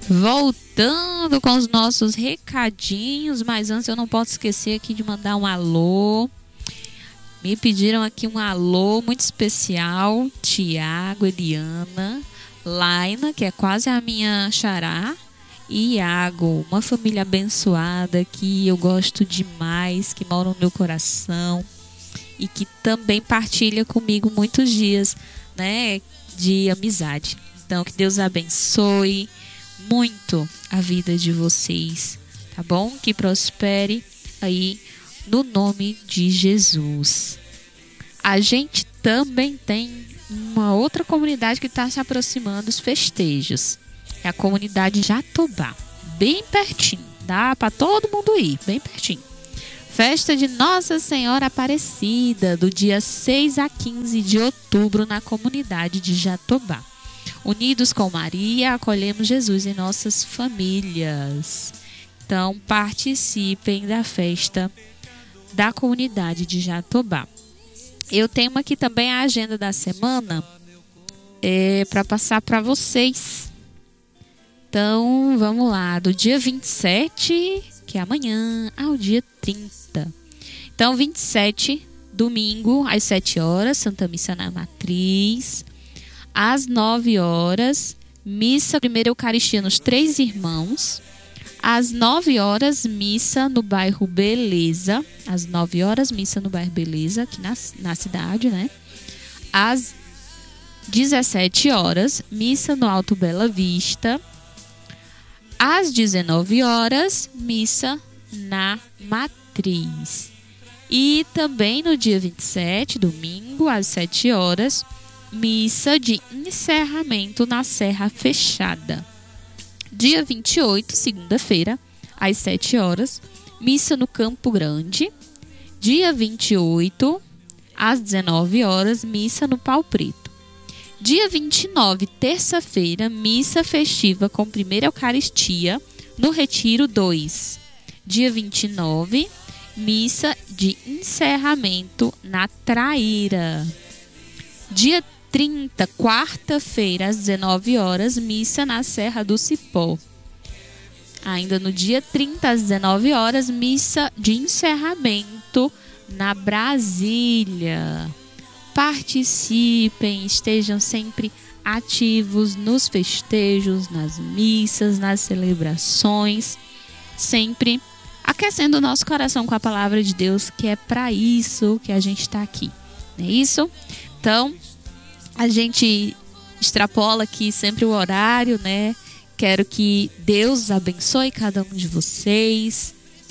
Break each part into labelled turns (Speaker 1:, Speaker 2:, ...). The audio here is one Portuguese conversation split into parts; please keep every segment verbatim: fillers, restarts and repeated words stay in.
Speaker 1: voltando com os nossos recadinhos, mas antes eu não posso esquecer aqui de mandar um alô. Me pediram aqui um alô muito especial, Tiago, Eliana, Laina, que é quase a minha xará, e Iago, uma família abençoada que eu gosto demais, que mora no meu coração e que também partilha comigo muitos dias, né, de amizade. Então, que Deus abençoe muito a vida de vocês, tá bom? Que prospere aí no nome de Jesus. A gente também tem uma outra comunidade que está se aproximando dos festejos. É a comunidade Jatobá, bem pertinho. Dá para todo mundo ir, bem pertinho. Festa de Nossa Senhora Aparecida, do dia seis a quinze de outubro, na comunidade de Jatobá. Unidos com Maria, acolhemos Jesus em nossas famílias. Então, participem da festa da comunidade de Jatobá. Eu tenho aqui também a agenda da semana é, para passar para vocês. Então, vamos lá. Do dia vinte e sete, que é amanhã, ao dia trinta. Então, vinte e sete, domingo, às sete horas, Santa Missa na Matriz. Às nove horas, missa primeira Eucaristia nos Três Irmãos. Às nove horas, missa no bairro Beleza. Às nove horas, missa no bairro Beleza, aqui na, na cidade, né? Às dezessete horas, missa no Alto Bela Vista. Às dezenove horas, missa na Matriz. E também no dia vinte e sete, domingo, às sete horas, missa de encerramento na Serra Fechada. Dia vinte e oito, segunda-feira, às sete horas, missa no Campo Grande. Dia vinte e oito, às dezenove horas, missa no Pau Preto. Dia vinte e nove, terça-feira, missa festiva com primeira Eucaristia no Retiro dois. Dia vinte e nove, missa de encerramento na Traíra. Dia trinta, quarta-feira, às dezenove horas, missa na Serra do Cipó. Ainda no dia trinta, às dezenove horas, missa de encerramento na Brasília. Participem, estejam sempre ativos nos festejos, nas missas, nas celebrações, sempre aquecendo o nosso coração com a palavra de Deus, que é para isso que a gente está aqui. Não é isso? Então, a gente extrapola aqui sempre o horário, né? Quero que Deus abençoe cada um de vocês.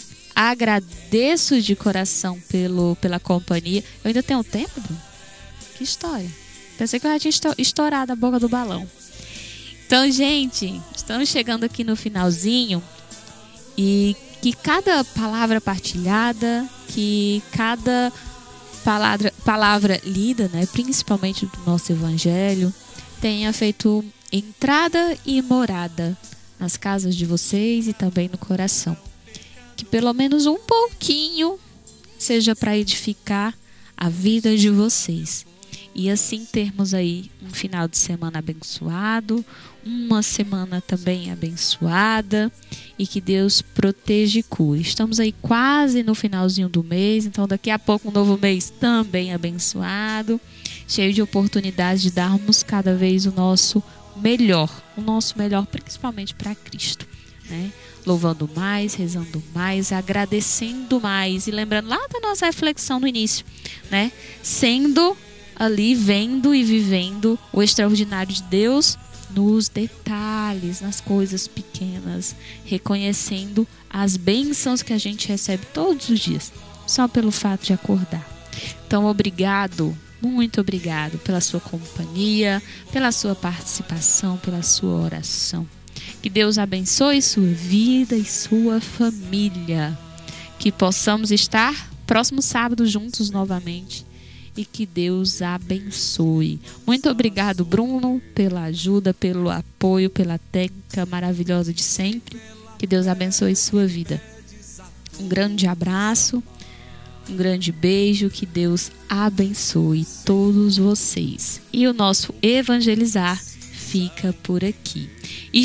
Speaker 1: Agradeço de coração pelo, pela companhia. Eu ainda tenho tempo, Bruno? Que história. Pensei que eu já tinha estourado a boca do balão. Então, gente, estamos chegando aqui no finalzinho. E que cada palavra partilhada, que cada palavra, palavra lida, né, principalmente do nosso evangelho, tenha feito entrada e morada nas casas de vocês e também no coração. Que pelo menos um pouquinho seja para edificar a vida de vocês. E assim termos aí um final de semana abençoado, uma semana também abençoada, e que Deus proteja e cure. Estamos aí quase no finalzinho do mês, então daqui a pouco um novo mês também abençoado, cheio de oportunidades de darmos cada vez o nosso melhor, o nosso melhor principalmente para Cristo, né? Louvando mais, rezando mais, agradecendo mais, e lembrando lá da nossa reflexão no início, né? Sendo ali, vendo e vivendo o extraordinário de Deus nos detalhes, nas coisas pequenas, reconhecendo as bênçãos que a gente recebe todos os dias, só pelo fato de acordar. Então, obrigado, muito obrigado pela sua companhia, pela sua participação, pela sua oração. Que Deus abençoe sua vida e sua família. Que possamos estar próximo sábado juntos novamente. E que Deus abençoe. Muito obrigado, Bruno, pela ajuda, pelo apoio, pela técnica maravilhosa de sempre. Que Deus abençoe sua vida. Um grande abraço, um grande beijo. Que Deus abençoe todos vocês. E o nosso Evangelizar fica por aqui.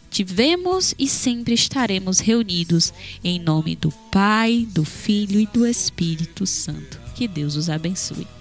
Speaker 1: tivemos e sempre estaremos reunidos em nome do Pai, do Filho e do Espírito Santo. Que Deus os abençoe.